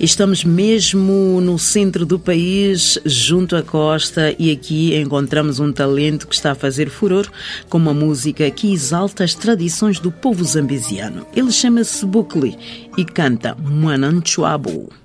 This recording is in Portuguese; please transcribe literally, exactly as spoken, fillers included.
Estamos mesmo no centro do país, junto à costa, e aqui encontramos um talento que está a fazer furor com uma música que exalta as tradições do povo zambesiano. Ele chama-se Bukli e canta Mwananchuabu.